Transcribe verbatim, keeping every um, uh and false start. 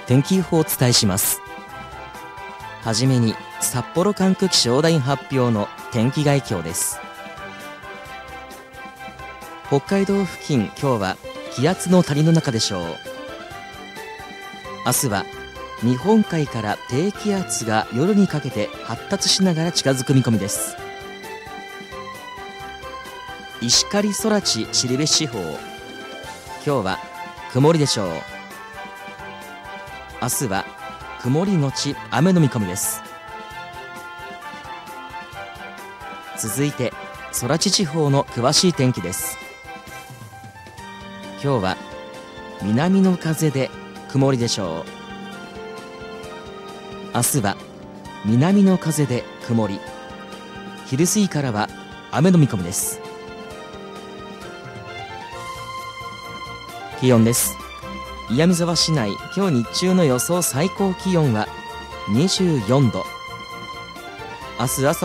天気予報をお伝えします。はじめに札幌管区気象台発表の天気概況です。北海道付近、今日は気圧の谷の中でしょう。明日は日本海から低気圧が夜にかけて発達しながら近づく見込みです。石狩空知後部地方、今日は曇りでしょう。明日は曇りのち雨の見込みです。続いて空知地方の詳しい天気です。今日は南の風で曇りでしょう。明日は南の風で曇り、昼過ぎからは雨の見込みです。気温です。岩見沢市内、今日日中の予想最高気温はにじゅうよんど。明日朝